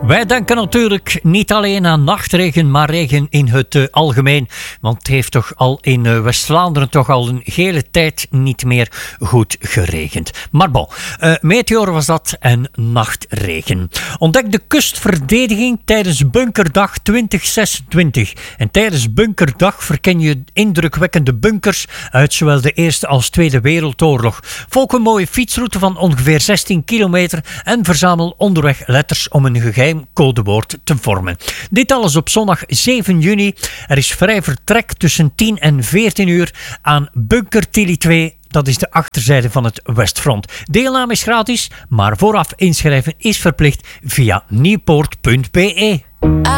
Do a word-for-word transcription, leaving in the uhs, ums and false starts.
Wij denken natuurlijk niet alleen aan nachtregen, maar regen in het uh, algemeen. Want het heeft toch al in uh, West-Vlaanderen toch al een hele tijd niet meer goed geregend. Maar bon, uh, meteor was dat en nachtregen. Ontdek de kustverdediging tijdens Bunkerdag twintig zesentwintig. En tijdens Bunkerdag verken je indrukwekkende bunkers uit zowel de Eerste als Tweede Wereldoorlog. Volg een mooie fietsroute van ongeveer zestien kilometer en verzamel onderweg letters om een geheim codewoord te vormen. Dit alles op zondag zeven juni. Er is vrij vertrek tussen tien en veertien uur aan Bunker Tilly twee. Dat is de achterzijde van het Westfront. Deelname is gratis, maar vooraf inschrijven is verplicht via nieuwpoort punt be.